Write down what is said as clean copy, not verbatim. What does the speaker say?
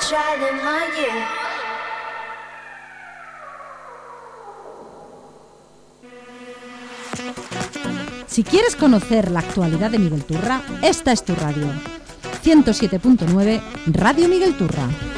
Si quieres conocer la actualidad de Miguel Turra, esta es tu radio. 107.9 Radio Miguel Turra.